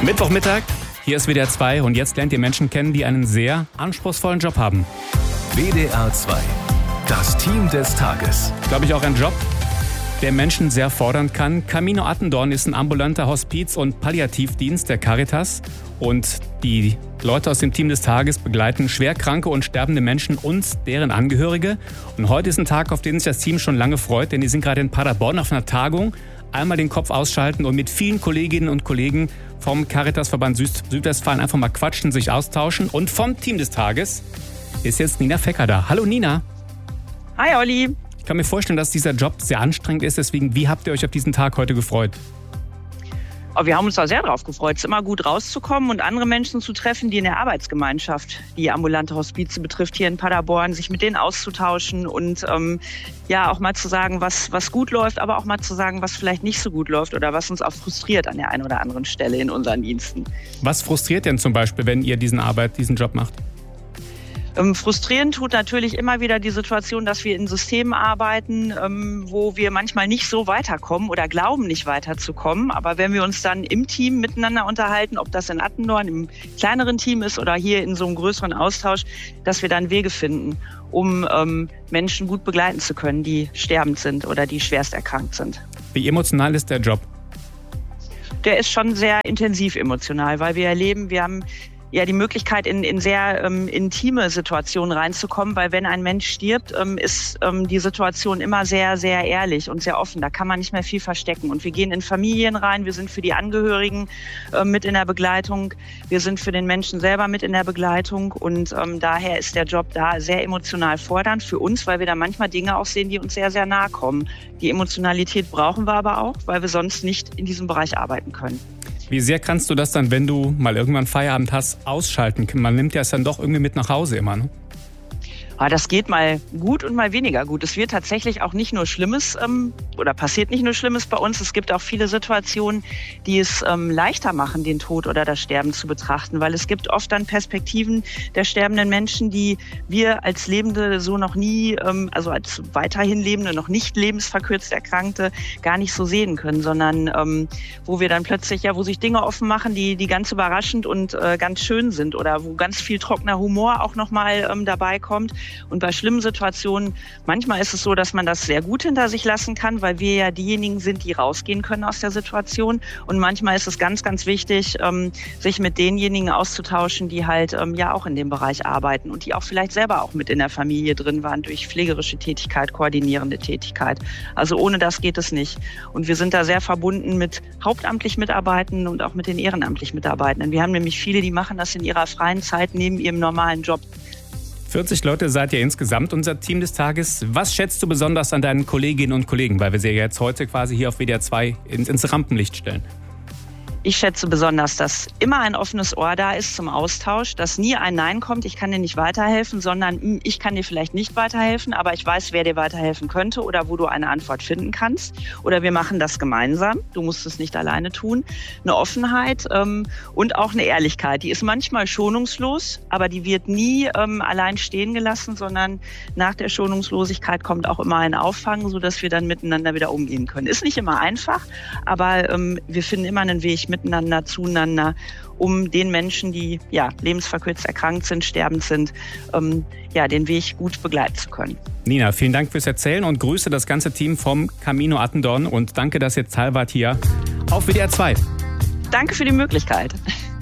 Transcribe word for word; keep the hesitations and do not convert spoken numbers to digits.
Mittwochmittag, hier ist W D R zwei und jetzt lernt ihr Menschen kennen, die einen sehr anspruchsvollen Job haben. W D R zwei, das Team des Tages. Glaube ich auch ein Job, der Menschen sehr fordern kann. Camino Attendorn ist ein ambulanter Hospiz- und Palliativdienst der Caritas. Und die Leute aus dem Team des Tages begleiten schwerkranke und sterbende Menschen und deren Angehörige. Und heute ist ein Tag, auf den sich das Team schon lange freut, denn die sind gerade in Paderborn auf einer Tagung. Einmal den Kopf ausschalten und mit vielen Kolleginnen und Kollegen vom Caritasverband Süd- Südwestfalen einfach mal quatschen, sich austauschen. Und vom Team des Tages ist jetzt Nina Fecker da. Hallo Nina. Hi Olli. Ich kann mir vorstellen, dass dieser Job sehr anstrengend ist. Deswegen, wie habt ihr euch auf diesen Tag heute gefreut? Oh, wir haben uns da sehr drauf gefreut. Es ist immer gut rauszukommen und andere Menschen zu treffen, die in der Arbeitsgemeinschaft, die ambulante Hospize betrifft, hier in Paderborn, sich mit denen auszutauschen und ähm, ja auch mal zu sagen, was, was gut läuft, aber auch mal zu sagen, was vielleicht nicht so gut läuft oder was uns auch frustriert an der einen oder anderen Stelle in unseren Diensten. Was frustriert denn zum Beispiel, wenn ihr diesen Arbeit, diesen Job macht? Ähm, frustrierend tut natürlich immer wieder die Situation, dass wir in Systemen arbeiten, ähm, wo wir manchmal nicht so weiterkommen oder glauben, nicht weiterzukommen. Aber wenn wir uns dann im Team miteinander unterhalten, ob das in Attendorn im kleineren Team ist oder hier in so einem größeren Austausch, dass wir dann Wege finden, um ähm, Menschen gut begleiten zu können, die sterbend sind oder die schwerst erkrankt sind. Wie emotional ist der Job? Der ist schon sehr intensiv emotional, weil wir erleben, wir haben ja die Möglichkeit, in, in sehr ähm, intime Situationen reinzukommen, weil wenn ein Mensch stirbt, ähm, ist ähm, die Situation immer sehr, sehr ehrlich und sehr offen. Da kann man nicht mehr viel verstecken. Und wir gehen in Familien rein, wir sind für die Angehörigen äh, mit in der Begleitung, wir sind für den Menschen selber mit in der Begleitung und ähm, daher ist der Job da sehr emotional fordernd für uns, weil wir da manchmal Dinge auch sehen, die uns sehr, sehr nahe kommen. Die Emotionalität brauchen wir aber auch, weil wir sonst nicht in diesem Bereich arbeiten können. Wie sehr kannst du das dann, wenn du mal irgendwann Feierabend hast, ausschalten? Man nimmt ja es dann doch irgendwie mit nach Hause immer, ne? Aber das geht mal gut und mal weniger gut. Es wird tatsächlich auch nicht nur Schlimmes ähm, oder passiert nicht nur Schlimmes bei uns. Es gibt auch viele Situationen, die es ähm, leichter machen, den Tod oder das Sterben zu betrachten, weil es gibt oft dann Perspektiven der sterbenden Menschen, die wir als Lebende so noch nie, ähm, also als weiterhin Lebende, noch nicht lebensverkürzt Erkrankte, gar nicht so sehen können, sondern ähm, wo wir dann plötzlich, ja, wo sich Dinge offen machen, die, die ganz überraschend und äh, ganz schön sind oder wo ganz viel trockener Humor auch nochmal ähm, dabei kommt. Und bei schlimmen Situationen, manchmal ist es so, dass man das sehr gut hinter sich lassen kann, weil wir ja diejenigen sind, die rausgehen können aus der Situation. Und manchmal ist es ganz, ganz wichtig, ähm, sich mit denjenigen auszutauschen, die halt ähm, ja auch in dem Bereich arbeiten und die auch vielleicht selber auch mit in der Familie drin waren durch pflegerische Tätigkeit, koordinierende Tätigkeit. Also ohne das geht es nicht. Und wir sind da sehr verbunden mit hauptamtlich Mitarbeitenden und auch mit den ehrenamtlich Mitarbeitenden. Wir haben nämlich viele, die machen das in ihrer freien Zeit neben ihrem normalen Job. vierzig Leute seid ihr insgesamt, unser Team des Tages. Was schätzt du besonders an deinen Kolleginnen und Kollegen, weil wir sie ja jetzt heute quasi hier auf W D R zwei ins, ins Rampenlicht stellen? Ich schätze besonders, dass immer ein offenes Ohr da ist zum Austausch, dass nie ein Nein kommt, ich kann dir nicht weiterhelfen, sondern ich kann dir vielleicht nicht weiterhelfen, aber ich weiß, wer dir weiterhelfen könnte oder wo du eine Antwort finden kannst. Oder wir machen das gemeinsam, du musst es nicht alleine tun. Eine Offenheit ähm, und auch eine Ehrlichkeit, die ist manchmal schonungslos, aber die wird nie ähm, allein stehen gelassen, sondern nach der Schonungslosigkeit kommt auch immer ein Auffangen, sodass wir dann miteinander wieder umgehen können. Ist nicht immer einfach, aber ähm, wir finden immer einen Weg miteinander, zueinander, um den Menschen, die ja lebensverkürzt erkrankt sind, sterbend sind, ähm, ja, den Weg gut begleiten zu können. Nina, vielen Dank fürs Erzählen und grüße das ganze Team vom Camino Attendorn und danke, dass ihr Teil wart hier auf W D R zwei. Danke für die Möglichkeit.